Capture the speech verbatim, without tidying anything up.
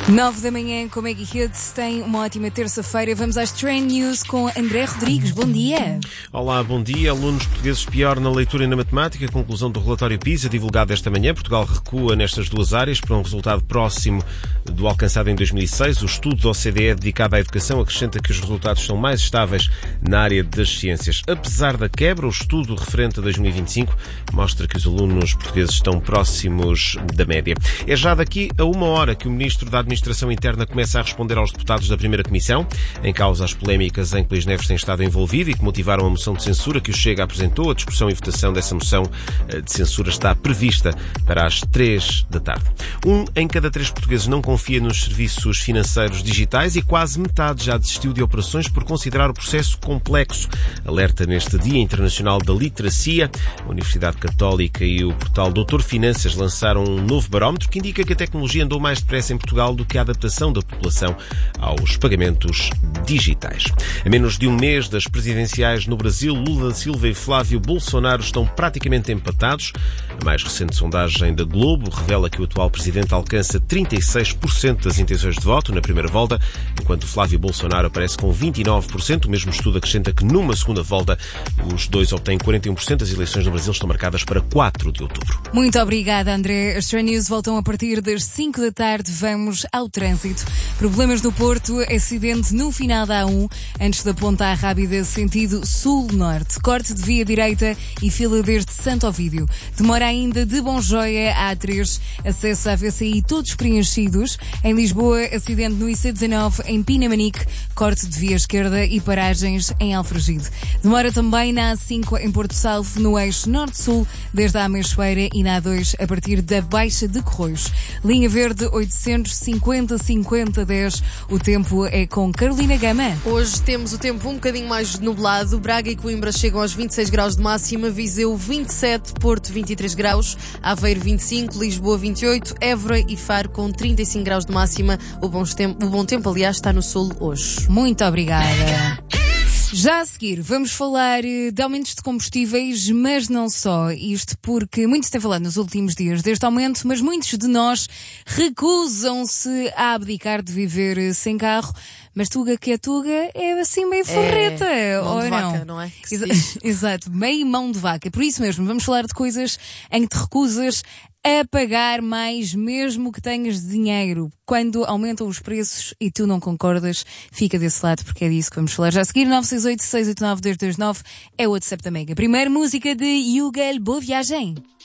Nove da manhã com Maggie Hits, tem uma ótima terça-feira. Vamos às Trend News com André Rodrigues. Bom dia. Olá, bom dia. Alunos portugueses pior na leitura e na matemática. Conclusão do relatório PISA divulgado esta manhã. Portugal recua nestas duas áreas para um resultado próximo do alcançado em dois mil e seis. O estudo da O C D E dedicado à educação acrescenta que os resultados são mais estáveis na área das ciências. Apesar da quebra, o estudo referente a dois mil e vinte e cinco mostra que os alunos portugueses estão próximos da média. É já daqui a uma hora que o Ministro da Administração Administração Interna começa a responder aos deputados da primeira comissão, em causa as polémicas em que Luís Neves tem estado envolvido e que motivaram a moção de censura que o Chega apresentou. A discussão e votação dessa moção de censura está prevista para as três da tarde. Um em cada três portugueses não confia nos serviços financeiros digitais e quase metade já desistiu de operações por considerar o processo complexo. Alerta neste Dia Internacional da Literacia. A Universidade Católica e o portal Doutor Finanças lançaram um novo barómetro que indica que a tecnologia andou mais depressa em Portugal do que a adaptação da população aos pagamentos digitais. A menos de um mês das presidenciais no Brasil, Lula da Silva e Flávio Bolsonaro estão praticamente empatados. A mais recente sondagem da Globo revela que o atual presidente alcança trinta e seis por cento das intenções de voto na primeira volta, enquanto Flávio Bolsonaro aparece com vinte e nove por cento. O mesmo estudo acrescenta que numa segunda volta os dois obtêm quarenta e um por cento. As eleições no Brasil estão marcadas para quatro de outubro. Muito obrigada, André. As Trend News voltam a partir das cinco da tarde. Vamos ao trânsito. Problemas no Porto, acidente no final da A um, antes da Ponta à Rábida, sentido sul-norte. Corte de via direita e fila desde Santo Ovídio. Demora ainda de Bonjoia à A três, acesso à V C I todos preenchidos. Em Lisboa, acidente no I C dezanove em Pinamanique, corte de via esquerda e paragens em Alfragide. Demora também na A cinco em Porto Salvo, no eixo norte-sul, desde a Ameixoeira, e na A dois a partir da Baixa de Corroios. Linha Verde oitocentos e cinquenta cinquenta dez. O tempo é com Carolina Gama. Hoje temos o tempo um bocadinho mais nublado. Braga e Coimbra chegam aos vinte e seis graus de máxima, Viseu vinte e sete, Porto vinte e três graus, Aveiro vinte e cinco, Lisboa vinte e oito, Évora e Faro com trinta e cinco graus de máxima. O bom tempo, o bom tempo, aliás, está no sul hoje. Muito obrigada. Já a seguir, vamos falar de aumentos de combustíveis, mas não só. Isto porque muito se tem falado nos últimos dias deste aumento, mas muitos de nós recusam-se a abdicar de viver sem carro. Mas Tuga que é Tuga é assim meio forreta, é, mão ou de não? Vaca, não é? Que Exa- se Exato, meio mão de vaca. Por isso mesmo, vamos falar de coisas em que te recusas a pagar mais, mesmo que tenhas dinheiro. Quando aumentam os preços e tu não concordas, fica desse lado, porque é disso que vamos falar. Já a seguir, nove seis oito, seis oito nove, dois dois nove é o WhatsApp da Mega. Primeiro, música de Yugal, boa viagem.